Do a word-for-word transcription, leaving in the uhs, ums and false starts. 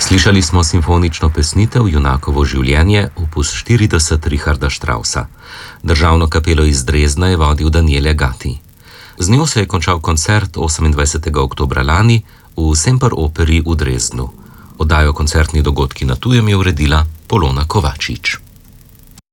Slišali smo simfonično pesnitev Junakovo življenje, opus štirideset Richarda Straussa. Državno kapelo iz Dresdna je vodil Daniele Gatti. Z njo se je končal koncert osemindvajsetega oktobra lani v Semper Operi v Dresdnu. Oddajo Koncertni dogodki na tujem je uredila Polona Kovačič.